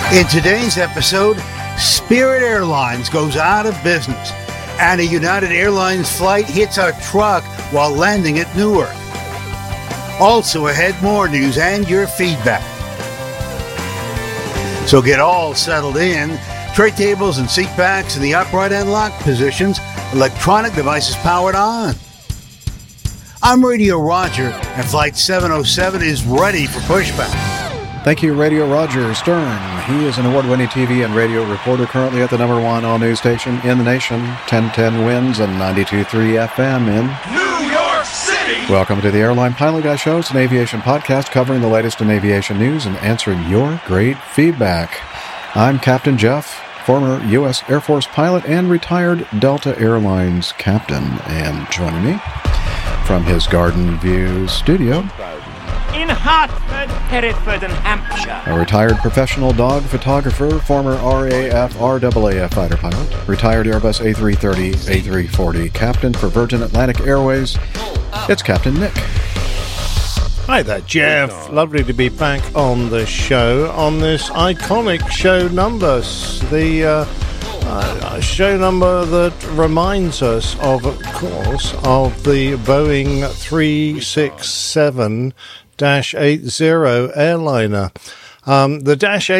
In today's episode, Spirit Airlines goes out of business, and a United Airlines flight hits a truck while landing at Newark. Also ahead, more news and your feedback. So get all settled in. Tray tables and seat backs in the upright and locked positions. Electronic devices powered on. I'm Radio Roger, and Flight 707 is ready for pushback. Thank you, Radio Roger Stern. He is an award-winning TV and radio reporter currently at the number one all-news station in the nation, 1010 Winds and 92.3 FM in New York City. Welcome to the Airline Pilot Guy Show. It's an aviation podcast covering the latest in aviation news and answering your great feedback. I'm Captain Jeff, former U.S. Air Force pilot and retired Delta Airlines captain. And joining me from his Garden View studio, in Hartford, Hereford, and Hampshire, a retired professional dog photographer, former RAF, RAAF fighter pilot, retired Airbus A330, A340 captain for Virgin Atlantic Airways, it's Captain Nick. Hi there, Jeff. Lovely to be back on the show on this iconic show number. The show number that reminds us of course, of the Boeing 367-80 airliner. The Dash